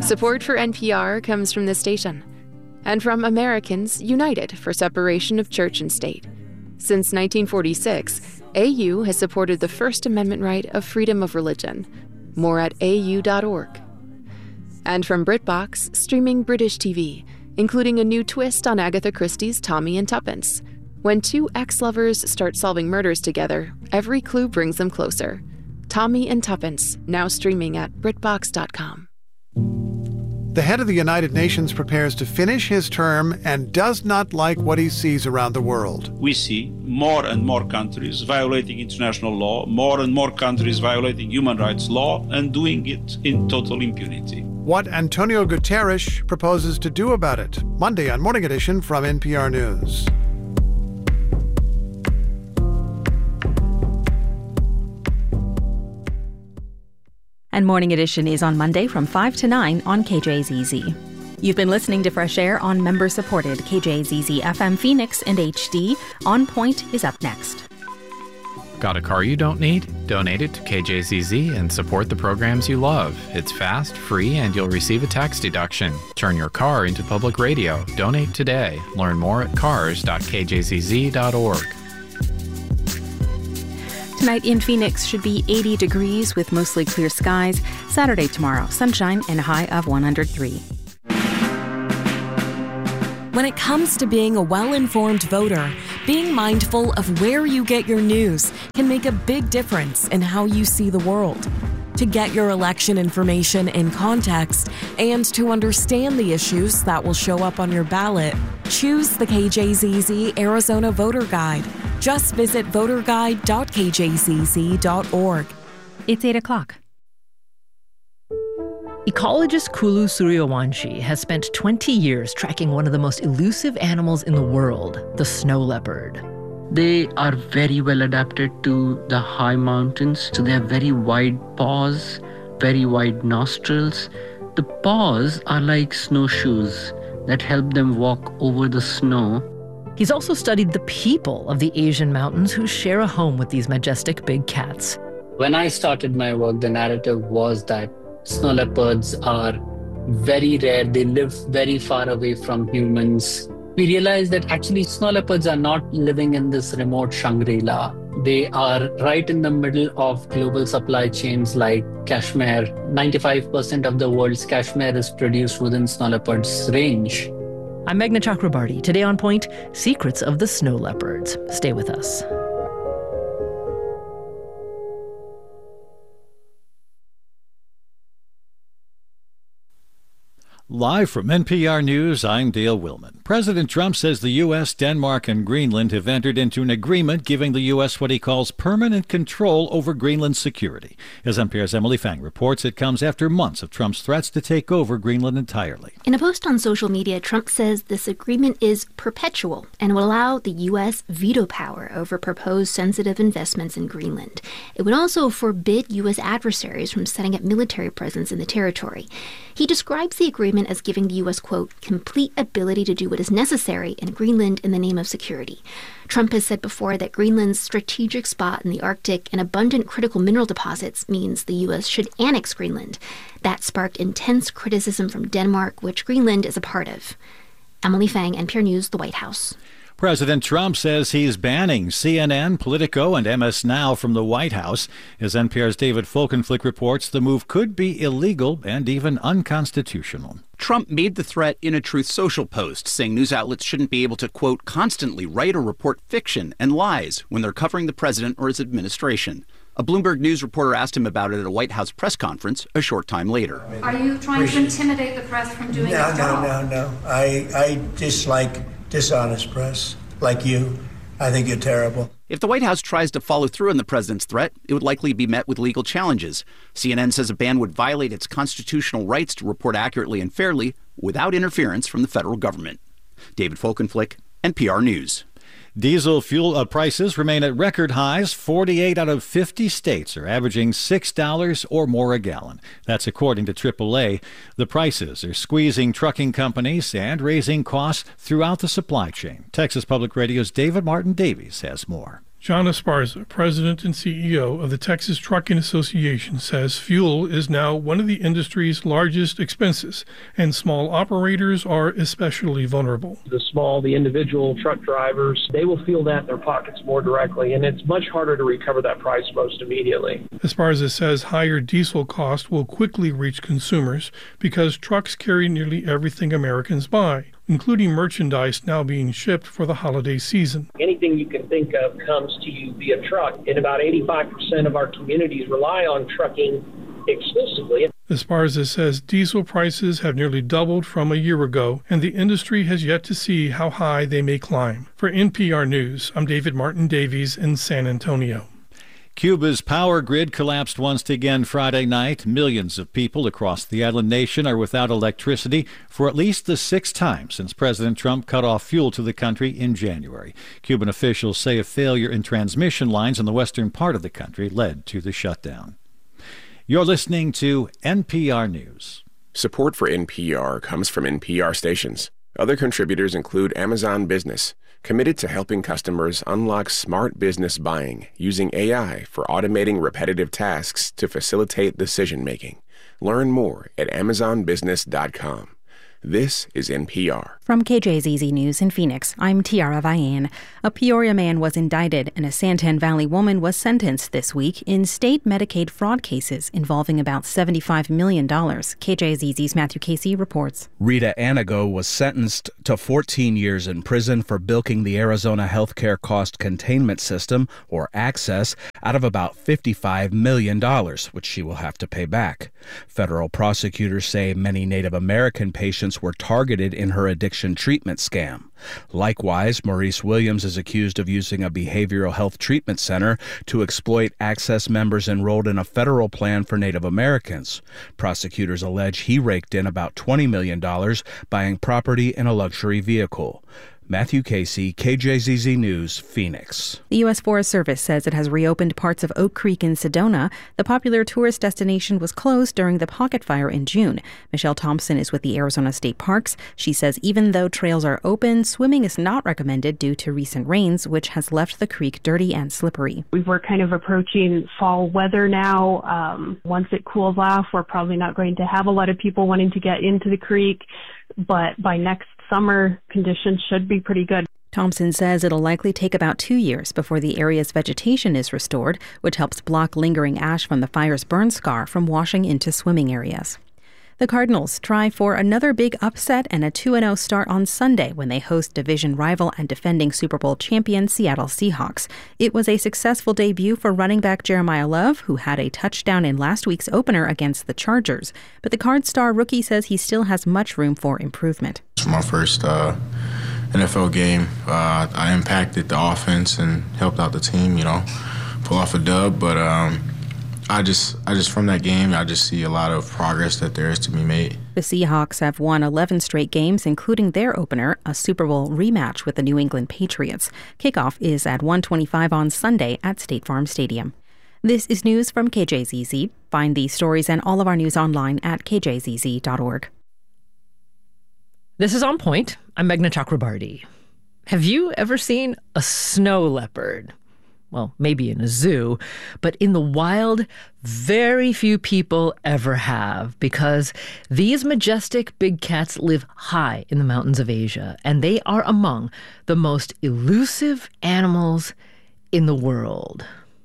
Support for NPR comes from this station and from Americans United for Separation of Church and State. Since 1946, AU has supported the First Amendment right of freedom of religion. More at au.org. And from BritBox, streaming British TV, including a new twist on Agatha Christie's Tommy and Tuppence. When two ex-lovers start solving murders together, every clue brings them closer. Tommy and Tuppence, now streaming at BritBox.com. The head of the United Nations prepares to finish his term and does not like what he sees around the world. We see more and more countries violating international law, more and more countries violating human rights law, and doing it in total impunity. What Antonio Guterres proposes to do about it. Monday on Morning Edition from NPR News. And Morning Edition is on Monday from 5 to 9 on KJZZ. You've been listening to Fresh Air on member-supported KJZZ FM Phoenix and HD. On Point is up next. Got a car you don't need? Donate it to KJZZ and support the programs you love. It's fast, free, and you'll receive a tax deduction. Turn your car into public radio. Donate today. Learn more at cars.kjzz.org. Tonight in Phoenix should be 80 degrees with mostly clear skies. Saturday tomorrow, sunshine and a high of 103. When it comes to being a well-informed voter, being mindful of where you get your news can make a big difference in how you see the world. To get your election information in context and to understand the issues that will show up on your ballot, choose the KJZZ Arizona Voter Guide. Just visit voterguide.kjzz.org. It's 8 o'clock. Ecologist Kulu Suryawanshi has spent 20 years tracking one of the most elusive animals in the world, the snow leopard. They are very well adapted to the high mountains, so they have very wide paws, very wide nostrils. The paws are like snowshoes that help them walk over the snow. He's also studied the people of the Asian mountains who share a home with these majestic big cats. When I started my work, the narrative was that snow leopards are very rare. They live very far away from humans. We realized that actually snow leopards are not living in this remote Shangri-La. They are right in the middle of global supply chains like cashmere. 95% of the world's cashmere is produced within snow leopards' range. I'm Meghna Chakrabarty. Today on Point, secrets of the snow leopards. Stay with us. Live from NPR News, I'm Dale Willman. President Trump says the U.S., Denmark, and Greenland have entered into an agreement giving the U.S. what he calls permanent control over Greenland's security. As NPR's Emily Fang reports, it comes after months of Trump's threats to take over Greenland entirely. In a post on social media, Trump says this agreement is perpetual and will allow the U.S. veto power over proposed sensitive investments in Greenland. It would also forbid U.S. adversaries from setting up military presence in the territory. He describes the agreement as giving the U.S., quote, complete ability to do what is necessary in Greenland in the name of security. Trump has said before that Greenland's strategic spot in the Arctic and abundant critical mineral deposits means the U.S. should annex Greenland. That sparked intense criticism from Denmark, which Greenland is a part of. Emily Fang, NPR News, the White House. President Trump says he's banning CNN, Politico, and MS Now from the White House. As NPR's David Folkenflik reports, the move could be illegal and even unconstitutional. Trump made the threat in a Truth Social post, saying news outlets shouldn't be able to, quote, constantly write or report fiction and lies when they're covering the president or his administration. A Bloomberg News reporter asked him about it at a White House press conference a short time later. Are you trying to intimidate the press from doing its job? No. I dislike dishonest press, like you. I think you're terrible. If the White House tries to follow through on the president's threat, it would likely be met with legal challenges. CNN says a ban would violate its constitutional rights to report accurately and fairly without interference from the federal government. David Folkenflik, NPR News. Diesel fuel prices remain at record highs. 48 out of 50 states are averaging $6 or more a gallon. That's according to AAA. The prices are squeezing trucking companies and raising costs throughout the supply chain. Texas Public Radio's David Martin Davies has more. John Esparza, president and CEO of the Texas Trucking Association, says fuel is now one of the industry's largest expenses, and small operators are especially vulnerable. The individual truck drivers, they will feel that in their pockets more directly, and it's much harder to recover that price most immediately. Esparza says higher diesel costs will quickly reach consumers because trucks carry nearly everything Americans buy, including merchandise now being shipped for the holiday season. Anything you can think of comes to you via truck, and about 85% of our communities rely on trucking exclusively. Esparza says diesel prices have nearly doubled from a year ago, and the industry has yet to see how high they may climb. For NPR News, I'm David Martin Davies in San Antonio. Cuba's power grid collapsed once again Friday night. Millions of people across the island nation are without electricity for at least the sixth time since President Trump cut off fuel to the country in January. Cuban officials say a failure in transmission lines in the western part of the country led to the shutdown. You're listening to NPR News. Support for NPR comes from NPR stations. Other contributors include Amazon Business, committed to helping customers unlock smart business buying using AI for automating repetitive tasks to facilitate decision-making. Learn more at amazonbusiness.com. This is NPR. From KJZZ News in Phoenix, I'm Tiara Vian. A Peoria man was indicted and a Santan Valley woman was sentenced this week in state Medicaid fraud cases involving about $75 million. KJZZ's Matthew Casey reports. Rita Anago was sentenced to 14 years in prison for bilking the Arizona Healthcare Cost Containment System, or ACCESS, out of about $55 million, which she will have to pay back. Federal prosecutors say many Native American patients were targeted in her addiction treatment scam. Likewise, Maurice Williams is accused of using a behavioral health treatment center to exploit ACCESS members enrolled in a federal plan for Native Americans. Prosecutors allege he raked in about $20 million buying property in a luxury vehicle. Matthew Casey, KJZZ News, Phoenix. The U.S. Forest Service says it has reopened parts of Oak Creek in Sedona. The popular tourist destination was closed during the Pocket Fire in June. Michelle Thompson is with the Arizona State Parks. She says even though trails are open, swimming is not recommended due to recent rains, which has left the creek dirty and slippery. We're kind of approaching fall weather now. Once it cools off, we're probably not going to have a lot of people wanting to get into the creek, but by next summer, conditions should be pretty good. Thompson says it'll likely take about 2 years before the area's vegetation is restored, which helps block lingering ash from the fire's burn scar from washing into swimming areas. The Cardinals try for another big upset and a 2-0 start on Sunday when they host division rival and defending Super Bowl champion Seattle Seahawks. It was a successful debut for running back Jeremiah Love, who had a touchdown in last week's opener against the Chargers. But the Card star rookie says he still has much room for improvement. For my first NFL game, I impacted the offense and helped out the team, pull off a dub, but I just from that game, I just see a lot of progress that there is to be made. The Seahawks have won 11 straight games, including their opener, a Super Bowl rematch with the New England Patriots. Kickoff is at 1:25 on Sunday at State Farm Stadium. This is news from KJZZ. Find these stories and all of our news online at kjzz.org. This is On Point. I'm Meghna Chakrabarti. Have you ever seen a snow leopard? Well, maybe in a zoo, but in the wild, very few people ever have, because these majestic big cats live high in the mountains of Asia, and they are among the most elusive animals in the world.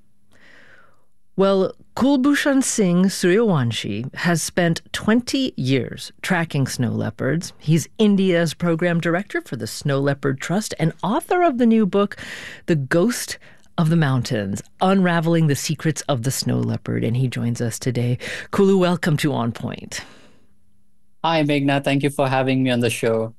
Well, Kulbhushan Singh Suryawanshi has spent 20 years tracking snow leopards. He's India's program director for the Snow Leopard Trust and author of the new book, The Ghost of the Mountains, Unraveling the Secrets of the Snow Leopard. And he joins us today. Kulu, welcome to On Point. Hi, Meghna. Thank you for having me on the show.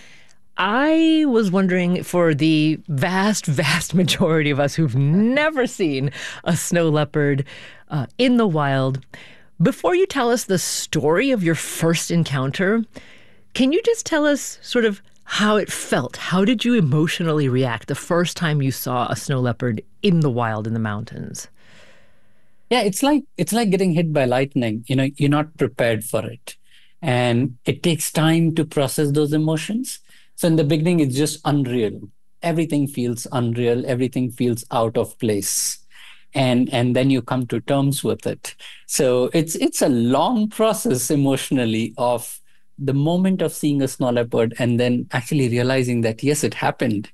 I was wondering, for the vast majority of us who've never seen a snow leopard in the wild, before you tell us the story of your first encounter, can you just tell us sort of how it felt? How did you emotionally react the first time you saw a snow leopard in the wild in the mountains? Yeah, it's like getting hit by lightning. You're not prepared for it. And it takes time to process those emotions. So in the beginning, it's just unreal. everything feels unreal, everything feels out of place. And then you come to terms with it. So it's a long process emotionally of the moment of seeing a snow leopard and then actually realizing that, yes, it happened.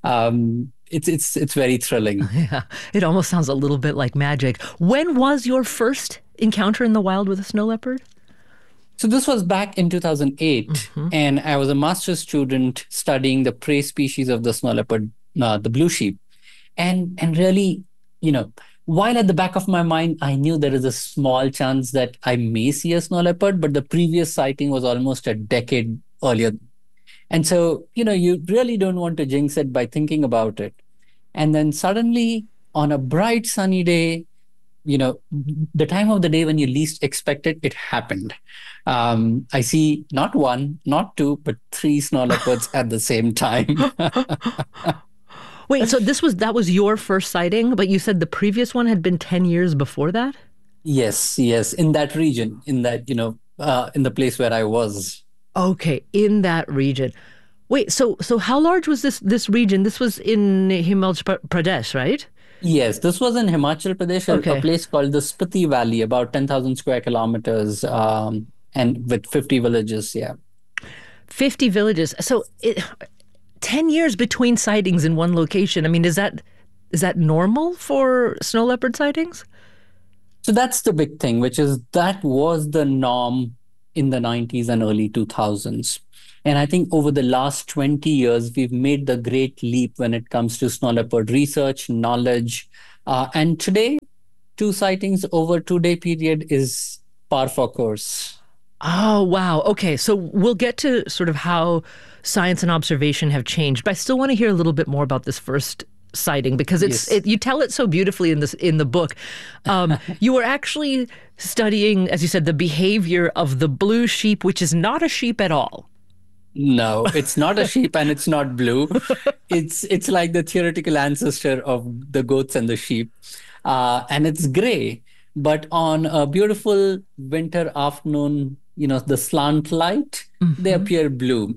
It's very thrilling. Yeah, it almost sounds a little bit like magic. When was your first encounter in the wild with a snow leopard? So this was back in 2008, and I was a master's student studying the prey species of the snow leopard, the blue sheep. And really, while at the back of my mind, I knew there is a small chance that I may see a snow leopard, but the previous sighting was almost a decade earlier. And so, you really don't want to jinx it by thinking about it. And then suddenly, on a bright sunny day, the time of the day when you least expect it, it happened. I see not one, not two, but 3 snow leopards at the same time. Wait, so that was your first sighting, but you said the previous one had been 10 years before that? Yes, in that region, in that, in the place where I was. Okay, in that region. Wait, so how large was this region? This was in Himachal Pradesh, right? Yes, this was in Himachal Pradesh, a place called the Spiti Valley, about 10,000 square kilometers, and with 50 villages, 50 villages. So 10 years between sightings in one location. I mean, is that normal for snow leopard sightings? So that's the big thing, which is that was the norm in the 90s and early 2000s. And I think over the last 20 years, we've made the great leap when it comes to snow leopard research, knowledge. And today, 2 sightings over 2-day period is par for course. Oh, wow. Okay, so we'll get to sort of how science and observation have changed. But I still want to hear a little bit more about this first sighting, because you tell it so beautifully in the book. You were actually studying, as you said, the behavior of the blue sheep, which is not a sheep at all. No, it's not a sheep and it's not blue. It's like the theoretical ancestor of the goats and the sheep. And it's gray. But on a beautiful winter afternoon, the slant light, they appear blue.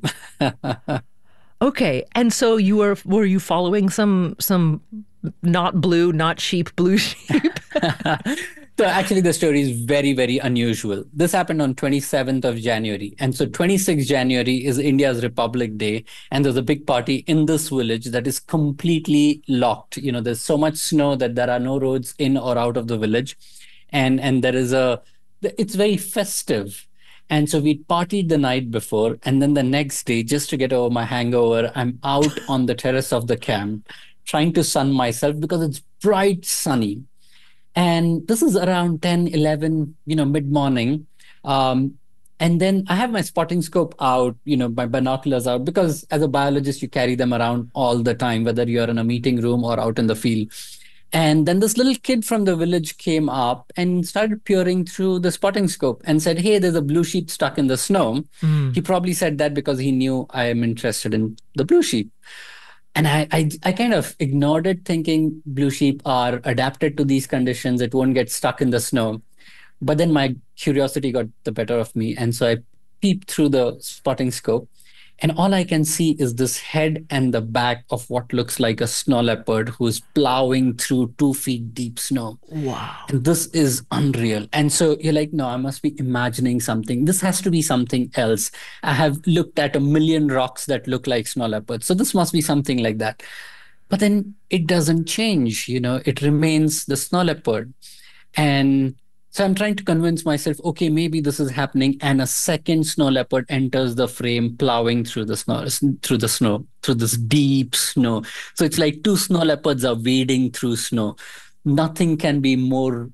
Okay. And so were you following some not blue, not sheep, blue sheep? So actually, the story is very, very unusual. This happened on 27th of January. And so 26th January is India's Republic Day. And there's a big party in this village that is completely locked. There's so much snow that there are no roads in or out of the village. And it's very festive. And so we partied the night before. And then the next day, just to get over my hangover, I'm out on the terrace of the camp trying to sun myself because it's bright sunny. And this is around 10, 11, mid-morning. And then I have my spotting scope out, my binoculars out, because as a biologist, you carry them around all the time, whether you're in a meeting room or out in the field. And then this little kid from the village came up and started peering through the spotting scope and said, "Hey, there's a blue sheep stuck in the snow." He probably said that because he knew I am interested in the blue sheep. And I kind of ignored it, thinking blue sheep are adapted to these conditions. It won't get stuck in the snow. But then my curiosity got the better of me. And so I peeped through the spotting scope. And all I can see is this head and the back of what looks like a snow leopard who's plowing through 2 feet deep snow. Wow. And this is unreal. And so you're like, no, I must be imagining something. This has to be something else. I have looked at a million rocks that look like snow leopards. So this must be something like that. But then it doesn't change, it remains the snow leopard. And so I'm trying to convince myself, okay, maybe this is happening. And a second snow leopard enters the frame, plowing through the snow, through this deep snow. So it's like 2 snow leopards are wading through snow. Nothing can be more,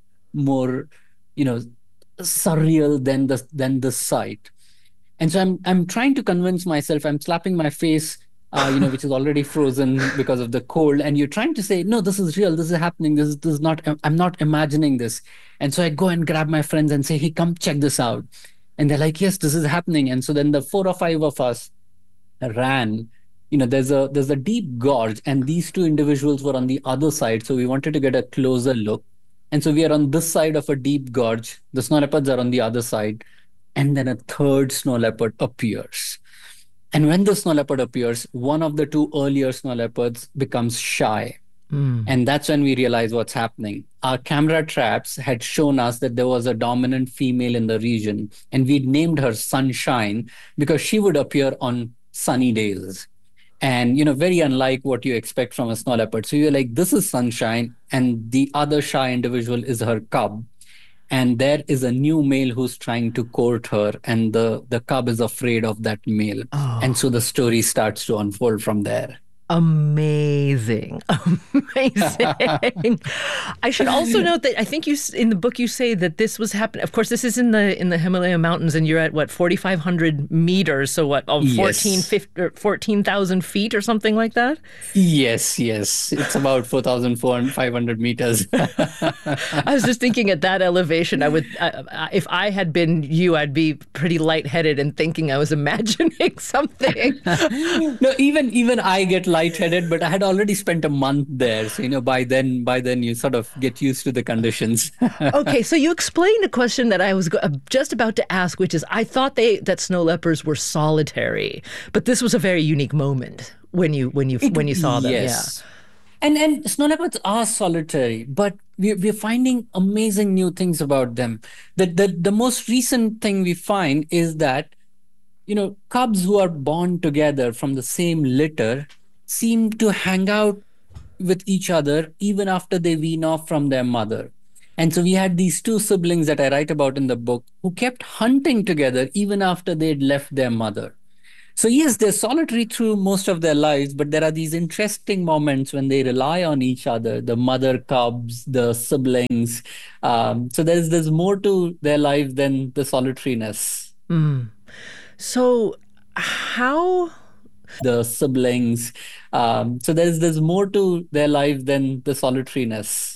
surreal than this sight. And so I'm trying to convince myself. I'm slapping my face, which is already frozen because of the cold. And you're trying to say, no, this is real. This is happening. This is not, I'm not imagining this. And so I go and grab my friends and say, hey, come check this out. And they're like, yes, this is happening. And so then the 4 or 5 of us ran. There's a deep gorge, and these 2 individuals were on the other side. So we wanted to get a closer look. And so we are on this side of a deep gorge. The snow leopards are on the other side. And then a third snow leopard appears. And when the snow leopard appears, one of the two earlier snow leopards becomes shy. And that's when we realize what's happening. Our camera traps had shown us that there was a dominant female in the region, and we'd named her Sunshine because she would appear on sunny days. And, very unlike what you expect from a snow leopard. So you're like, this is Sunshine, and the other shy individual is her cub. And there is a new male who's trying to court her, and the cub is afraid of that male. And so the story starts to unfold from there. Amazing. I should also note that I think in the book you say that this was happening. Of course, this is in the Himalaya mountains, and you're at 4,500 meters. So 14,000 feet or something like that? Yes. It's about 4,500 meters. I was just thinking at that elevation, if I had been you, I'd be pretty lightheaded and thinking I was imagining something. No, even I get lightheaded, but I had already spent a month there. So, by then you sort of get used to the conditions. Okay, so you explained a question that I was just about to ask, which is, I thought that snow leopards were solitary, but this was a very unique moment when you saw them. Yes. Yeah. And snow leopards are solitary, but we're finding amazing new things about them. The most recent thing we find is that, cubs who are born together from the same litter seem to hang out with each other even after they wean off from their mother. And so we had these two siblings that I write about in the book who kept hunting together even after they'd left their mother. So yes, they're solitary through most of their lives, but there are these interesting moments when they rely on each other, the mother cubs, the siblings. So there's more to their life than the solitariness. So how... The siblings. So there's more to their life than the solitariness.